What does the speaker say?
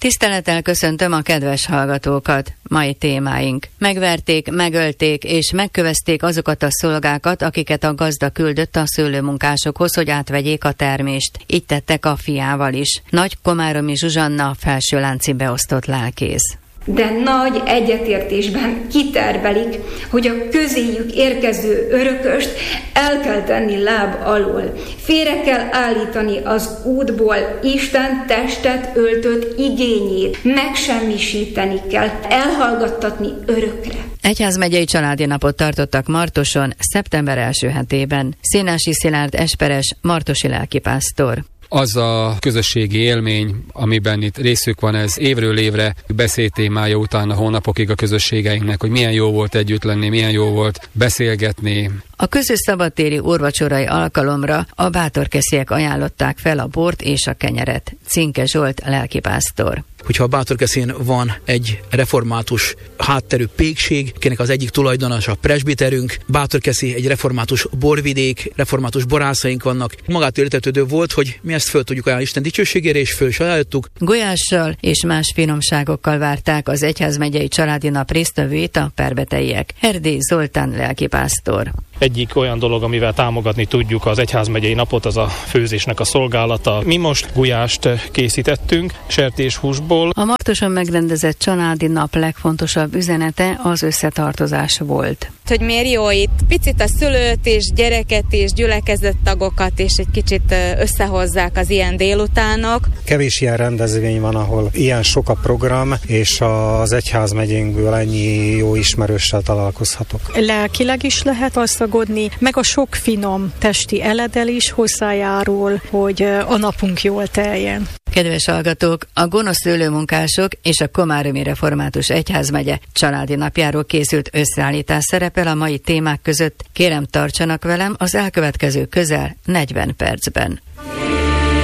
Tisztelettel köszöntöm a kedves hallgatókat! Mai témáink. Megverték, megölték és megkövezték azokat a szolgákat, akiket a gazda küldött a szőlőmunkásokhoz, hogy átvegyék a termést. Így tettek a fiával is. Nagy Komáromi Zsuzsanna, felsőlánci beosztott lelkész. De nagy egyetértésben kitervelik, hogy a közéjük érkező örököst el kell tenni láb alól. Félre kell állítani az útból Isten testet öltött igényét, megsemmisíteni kell, elhallgattatni örökre. Egyházmegyei családi napot tartottak Martoson szeptember első hetében. Szénási Szilárd esperes, martosi lelkipásztor. Az a közösségi élmény, amiben itt részük van, ez évről évre beszédtémája utána hónapokig a közösségeinknek, hogy milyen jó volt együtt lenni, milyen jó volt beszélgetni. A közös szabadtéri úrvacsorai alkalomra a bátorkesziek ajánlották fel a bort és a kenyeret. Cinke Zsolt lelkipásztor. Hogyha a Bátorkeszin van egy református hátterű pékség, akinek az egyik tulajdonos a presbiterünk, Bátorkeszi egy református borvidék, református borászaink vannak. Magától értetődő volt, hogy mi ezt föl tudjuk ajánlani Isten dicsőségére, és föl is ajánlottuk. Gulyással és más finomságokkal várták az egyházmegyei családi nap résztvevőit a perbeteiek. Erdély Zoltán lelkipásztor. Egyik olyan dolog, amivel támogatni tudjuk az egyházmegyei napot, az a főzésnek a szolgálata. Mi most gulyást készítettünk sertéshúsból. A Martoson megrendezett családi nap legfontosabb üzenete az összetartozás volt. Hogy miért jó itt picit a szülőt és gyereket és gyülekezett-tagokat és egy kicsit összehozzák az ilyen délutánok. Kevés ilyen rendezvény van, ahol ilyen sok a program, és az egyházmegyénkből ennyi jó ismerőssel találkozhatok. Lelkileg is lehet gazdagodni, meg a sok finom testi eledel is hozzájárul, hogy a napunk jól teljen. Kedves hallgatók, a gonosz szőlőmunkások és a Komáromi Református Egyházmegye családi napjáról készült összeállítás szerepel a mai témák között. Kérem, tartsanak velem az elkövetkező közel 40 percben.